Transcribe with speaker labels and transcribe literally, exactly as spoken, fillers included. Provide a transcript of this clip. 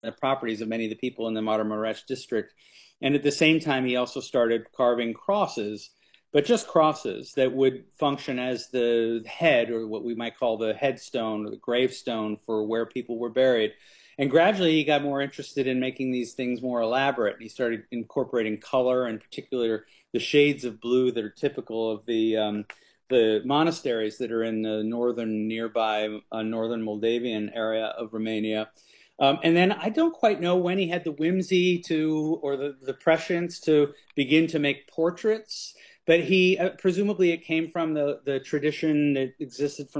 Speaker 1: the properties of many of the people in the Marmaresh district. And at the same time, he also started carving crosses, but just crosses that would function as the head, or what we might call the headstone or the gravestone for where people were buried. And gradually, he got more interested in making these things more elaborate. He started incorporating color, in particular, the shades of blue that are typical of the um, the monasteries that are in the northern nearby uh, northern Moldavian area of Romania. Um, and then I don't quite know when he had the whimsy to, or the, the prescience to begin to make portraits, but he uh, presumably it came from the, the tradition that existed from